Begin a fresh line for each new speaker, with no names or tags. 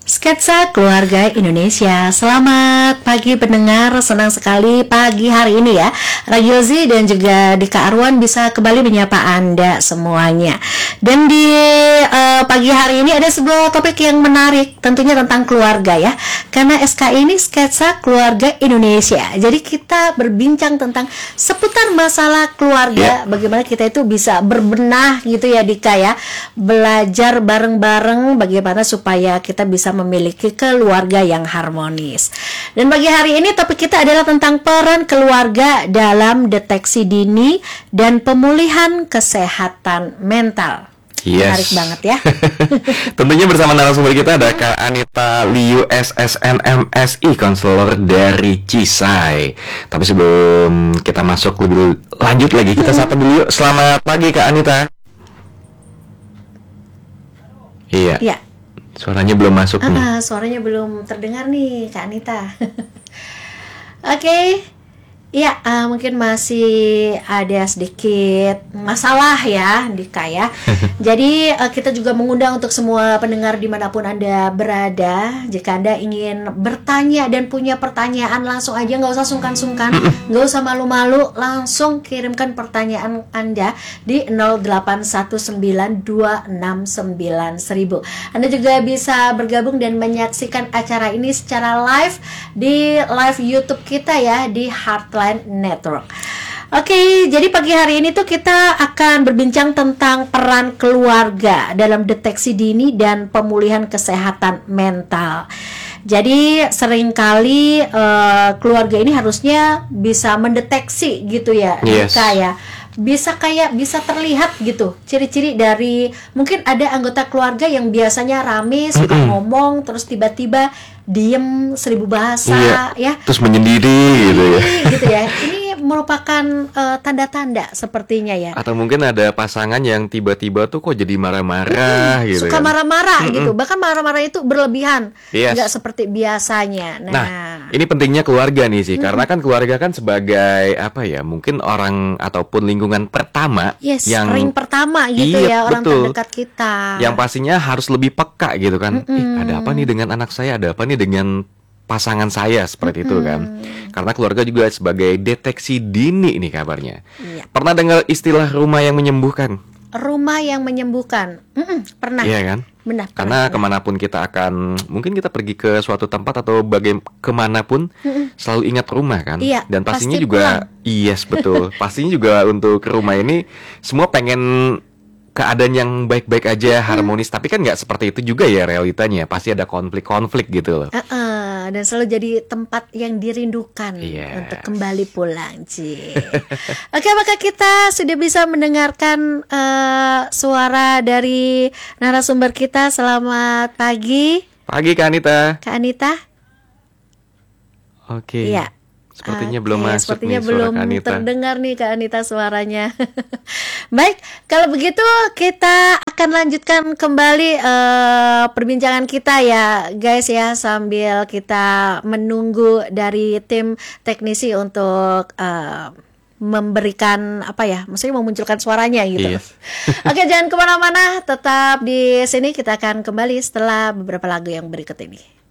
Sketsa Keluarga Indonesia. Selamat pagi pendengar, senang sekali pagi hari ini ya Radiozi dan juga Dika Arwan bisa kembali menyapa Anda semuanya. Dan di pagi hari ini ada sebuah topik yang menarik, tentunya tentang keluarga ya. Karena SKI ini Sketsa Keluarga Indonesia. Jadi kita berbincang tentang seputar masalah keluarga, bagaimana kita itu bisa berbenah gitu ya Dika ya. Belajar bareng-bareng bagaimana supaya kita bisa memiliki keluarga yang harmonis. Dan pagi hari ini topik kita adalah tentang peran keluarga dalam deteksi dini dan pemulihan kesehatan mental. Menarik banget ya.
Tentunya bersama narasumber kita ada Kak Anita Liu SSN MSI, konselor dari Cisai. Tapi sebelum kita masuk lebih lanjut lagi, kita sapa dulu yuk. Selamat pagi Kak Anita. Iya. Suaranya belum masuk nih.
Suaranya belum terdengar nih Kak Anita. Oke. Ya, mungkin masih ada sedikit masalah ya Dika ya. Jadi kita juga mengundang untuk semua pendengar dimanapun Anda berada. Jika Anda ingin bertanya dan punya pertanyaan, langsung aja, nggak usah sungkan-sungkan, nggak usah malu-malu, langsung kirimkan pertanyaan Anda di 0819269000. Anda juga bisa bergabung dan menyaksikan acara ini secara live di live YouTube kita ya, di Heartline Network. Oke, jadi pagi hari ini tuh kita akan berbincang tentang peran keluarga dalam deteksi dini dan pemulihan kesehatan mental. Jadi seringkali keluarga ini harusnya bisa mendeteksi gitu ya, kayak bisa terlihat gitu ciri-ciri dari, mungkin ada anggota keluarga yang biasanya rame suka ngomong terus tiba-tiba diem 1000 bahasa ya,
terus menyendiri
gitu ya. Ini merupakan tanda-tanda sepertinya ya.
Atau mungkin ada pasangan yang tiba-tiba tuh kok jadi marah-marah gitu.
Suka marah-marah gitu. Bahkan marah-marah itu berlebihan. Nggak seperti biasanya.
Nah, ini pentingnya keluarga nih sih. Karena kan keluarga kan sebagai apa ya, mungkin orang ataupun lingkungan pertama yang
ring pertama gitu ya, orang terdekat kita.
Yang pastinya harus lebih peka gitu kan. Ada apa nih dengan anak saya? Ada apa nih dengan pasangan saya, seperti itu kan. Karena keluarga juga sebagai deteksi dini nih kabarnya. Pernah dengar istilah rumah yang menyembuhkan?
Rumah yang menyembuhkan, pernah.
Iya kan?
Benar.
Karena kemanapun kita akan, mungkin kita pergi ke suatu tempat atau kemanapun, selalu ingat rumah kan. Dan pastinya juga pulang. Betul. Pastinya juga untuk ke rumah ini semua pengen keadaan yang baik-baik aja, harmonis. Tapi kan nggak seperti itu juga ya realitanya. Pasti ada konflik-konflik gitu loh.
Dan selalu jadi tempat yang dirindukan untuk kembali pulang, Oke, maka kita sudah bisa mendengarkan suara dari narasumber kita. Selamat pagi.
Pagi Kak Anita.
Kak Anita.
Oke. Sepertinya belum masuk
sepertinya
nih suara
belum
Kak Anita.
Terdengar nih Kak Anita suaranya. Baik, kalau begitu kita akan lanjutkan kembali perbincangan kita ya guys ya, sambil kita menunggu dari tim teknisi untuk memberikan apa ya, maksudnya memunculkan suaranya gitu. Oke, jangan kemana-mana, tetap di sini, kita akan kembali setelah beberapa lagu yang berikut ini.